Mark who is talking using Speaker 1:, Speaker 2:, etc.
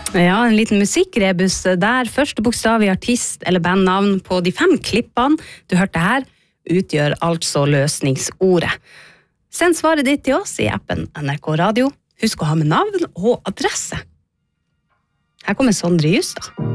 Speaker 1: Ja, en liten musikkrebus der første bokstav i artist eller bandnavn på de 5 klippene du hørte her, utgjør altså løsningsordet. Send svaret ditt til oss i appen NRK Radio. Husk å ha med navn og adresse. Her kommer Sondre Justad.